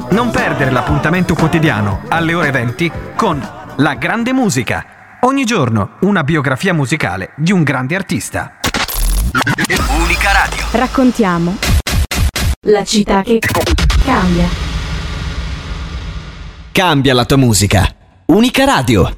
Non perdere l'appuntamento quotidiano alle ore 20 con La Grande Musica. Ogni giorno una biografia musicale di un grande artista. Unica Radio. Raccontiamo la città che cambia. Cambia la tua musica. Unica Radio.